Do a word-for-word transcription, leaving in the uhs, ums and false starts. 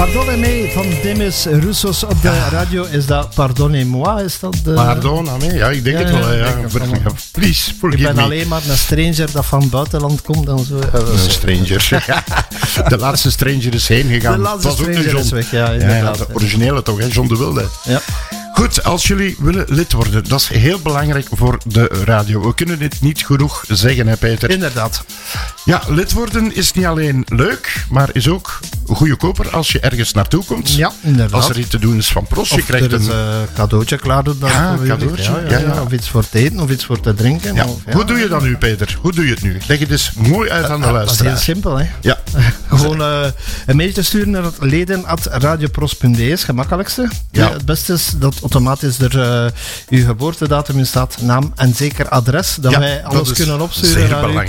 Pardonnez-moi van Demis Roussos op de ja. radio. Is dat Pardonnez-moi? Is dat de... Pardonnez-moi, ja, ik denk ja, het wel. Ja, ja. Ja. Please, forgive me. Ik ben alleen maar een stranger dat van het buitenland komt en zo. Een stranger. De laatste stranger is heen gegaan. De laatste stranger is weg, ja, inderdaad. Ja, de originele toch, hè? John de Wilde. Ja. Goed, als jullie willen lid worden, dat is heel belangrijk voor de radio. We kunnen dit niet genoeg zeggen, hè Peter? Inderdaad. Ja, lid worden is niet alleen leuk, maar is ook goedkoper als je ergens naartoe komt. Ja, inderdaad. Als er iets te doen is van Pros, of je krijgt er is een uh, cadeautje klaar doet. Ja, een cadeautje. Ja, ja, ja, ja. Of iets voor te eten, of iets voor te drinken. Ja. Of, ja. Hoe doe je dat nu, Peter? Hoe doe je het nu? Leg het eens mooi uit aan de uh, luisteraar. Dat is heel simpel, hè. Ja. Gewoon uh, een mail te sturen naar leden at radiopros punt be is het gemakkelijkste. Ja. Ja, het beste is dat automatisch er uh, uw geboortedatum in staat, naam en zeker adres, dat ja, wij alles dat kunnen opsturen zeer naar belangrijk.